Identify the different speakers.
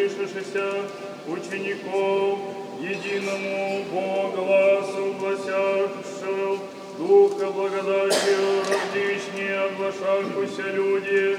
Speaker 1: услышавшися учеников, единому Богласу гласящего, Духа благодати рождичнее оглашахуся люди,